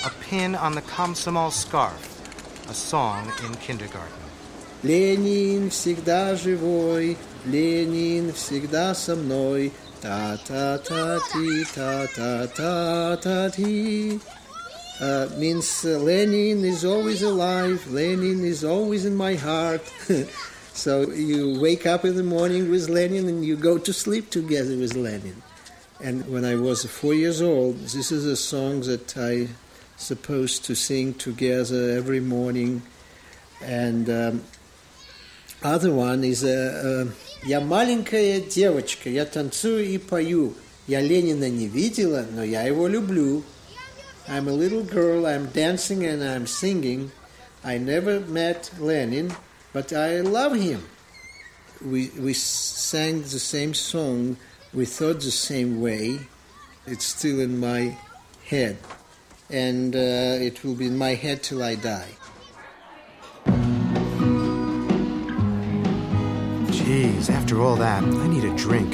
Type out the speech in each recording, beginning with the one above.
a pin on the Komsomol scarf, a song in kindergarten. Ленин всегда живой, Ленин всегда со мной, та-та-та-ти, та-та-та-та-ти. Means Lenin is always alive, Lenin is always in my heart. So you wake up in the morning with Lenin and you go to sleep together with Lenin. And when I was 4 years old, this is a song that I supposed to sing together every morning. And other one is «Я маленькая девочка, я танцую и пою. Я Ленина не видела, но я его люблю. I'm a little girl, I'm dancing and I'm singing. I never met Lenin, but I love him». We sang the same song. We thought the same way. It's still in my head. And it will be in my head till I die. Geez, after all that, I need a drink.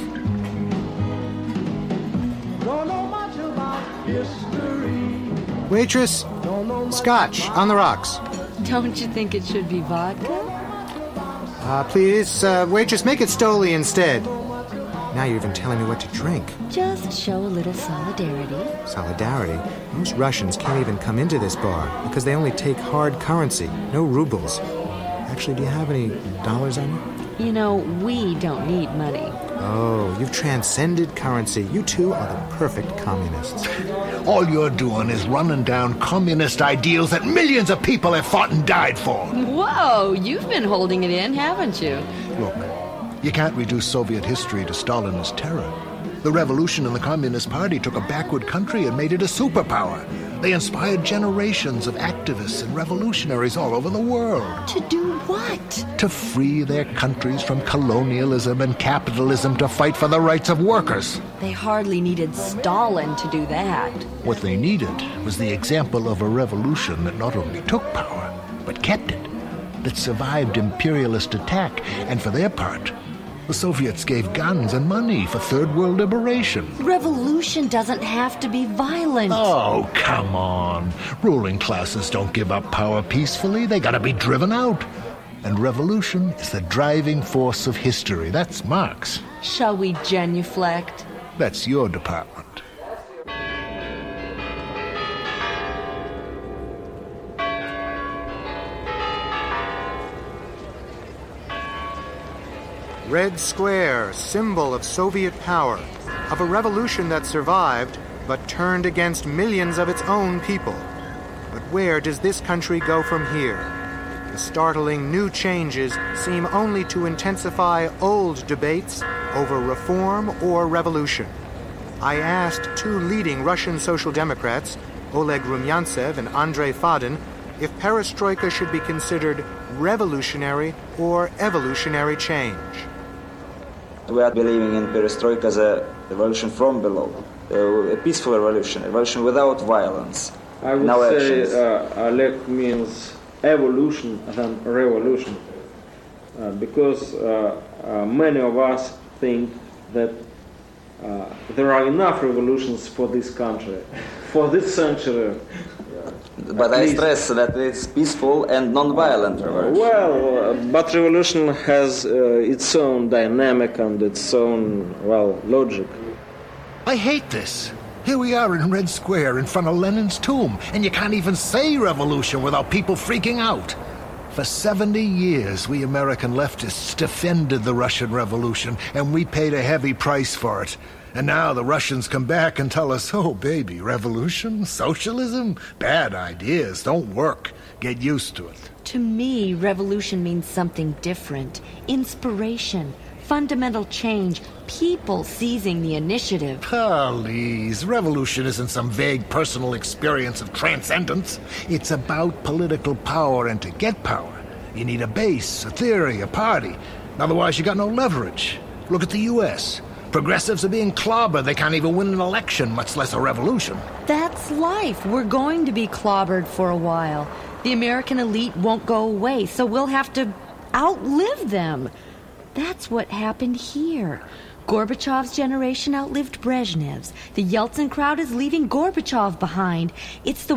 Don't know much about history. Waitress, scotch on the rocks. Don't you think it should be vodka? Please, waitress, make it Stoli instead. Now you're even telling me what to drink. Just show a little solidarity. Solidarity? Most Russians can't even come into this bar because they only take hard currency, no rubles. Actually, do you have any dollars on you? You know, we don't need money. Oh, you've transcended currency. You two are the perfect communists. All you're doing is running down communist ideals that millions of people have fought and died for. Whoa, you've been holding it in, haven't you? Look, you can't reduce Soviet history to Stalinist terror. The revolution in the Communist Party took a backward country and made it a superpower. They inspired generations of activists and revolutionaries all over the world. To do what? To free their countries from colonialism and capitalism, to fight for the rights of workers. They hardly needed Stalin to do that. What they needed was the example of a revolution that not only took power, but kept it, that survived imperialist attack, and for their part, the Soviets gave guns and money for Third World liberation. Revolution doesn't have to be violent. Oh, come on. Ruling classes don't give up power peacefully. They gotta be driven out. And revolution is the driving force of history. That's Marx. Shall we genuflect? That's your department. Red Square, symbol of Soviet power, of a revolution that survived but turned against millions of its own people. But where does this country go from here? The startling new changes seem only to intensify old debates over reform or revolution. I asked two leading Russian Social Democrats, Oleg Rumyantsev and Andrei Fadin, if perestroika should be considered revolutionary or evolutionary change. We are believing in perestroika as a revolution from below, a peaceful revolution, a revolution without violence. I would say Oleg means evolution than revolution, because many of us think that there are enough revolutions for this country, for this century. But I stress that it's peaceful and non-violent revolution. Well, but revolution has its own dynamic and its own, logic. I hate this. Here we are in Red Square in front of Lenin's tomb, and you can't even say revolution without people freaking out. For 70 years, we American leftists defended the Russian Revolution, and we paid a heavy price for it. And now the Russians come back and tell us, oh, baby, revolution, socialism, bad ideas, don't work. Get used to it. To me, revolution means something different. Inspiration, fundamental change, people seizing the initiative. Please, revolution isn't some vague personal experience of transcendence. It's about political power, and to get power, you need a base, a theory, a party. Otherwise, you got no leverage. Look at the U.S. Progressives are being clobbered. They can't even win an election, much less a revolution. That's life. We're going to be clobbered for a while. The American elite won't go away, so we'll have to outlive them. That's what happened here. Gorbachev's generation outlived Brezhnev's. The Yeltsin crowd is leaving Gorbachev behind. It's the